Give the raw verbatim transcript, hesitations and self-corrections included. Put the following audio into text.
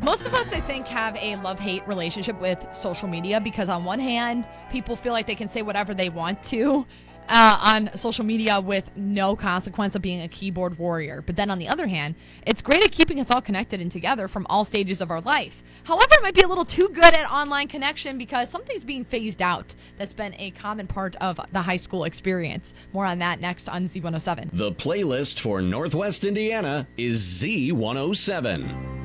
Most of us, I think, have a love-hate relationship with social media because on one hand, people feel like they can say whatever they want to uh, on social media with no consequence of being a keyboard warrior. But then on the other hand, it's great at keeping us all connected and together from all stages of our life. However, it might be a little too good at online connection because something's being phased out that's been a common part of the high school experience. More on that next on Z one oh seven. The playlist for Northwest Indiana is Z one oh seven.